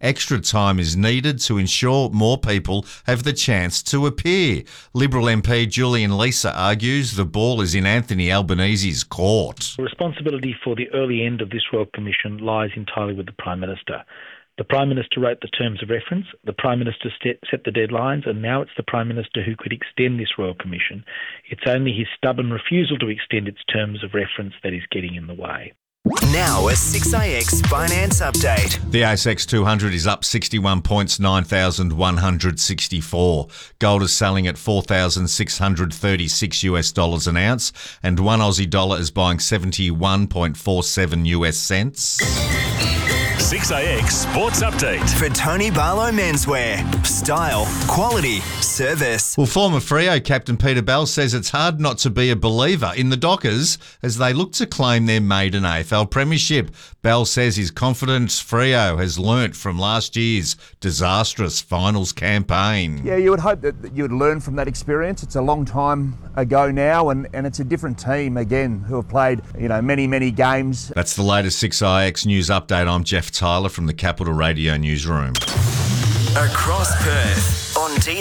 extra time is needed to ensure more people have the chance to appear. Liberal MP Julian Leeser argues the ball is in Anthony Albanese's court. The responsibility for the early end of this Royal Commission lies entirely with the Prime Minister. The Prime Minister wrote the terms of reference, the Prime Minister set the deadlines, and now it's the Prime Minister who could extend this Royal Commission. It's only his stubborn refusal to extend its terms of reference that is getting in the way. Now a 6AX finance update. The ASX 200 is up 61 points, 9,164. Gold is selling at $4,636 an ounce, and one Aussie dollar is buying 71.47 US cents. 6AX Sports Update. For Tony Barlow Menswear. Style, quality, service. Well, former Freo captain Peter Bell says it's hard not to be a believer in the Dockers as they look to claim their maiden AFL premiership. Bell says he's confident Freo has learnt from last year's disastrous finals campaign. Yeah, you would hope that you would learn from that experience. It's a long time ago now, and it's a different team again who have played, many games. That's the latest 6IX news update. I'm Jeff Tyler from the Capital Radio newsroom. Across Perth.